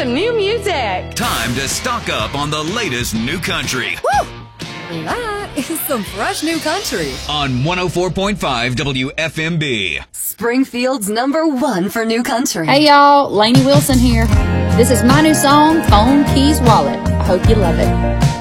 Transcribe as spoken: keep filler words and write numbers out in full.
some new music. Time to stock up on the latest new country. Woo! That is some fresh new country. On one oh four point five W F M B. Springfield's number one for new country. Hey y'all, Lainey Wilson here. This is my new song, Phone Keys Wallet. I hope you love it.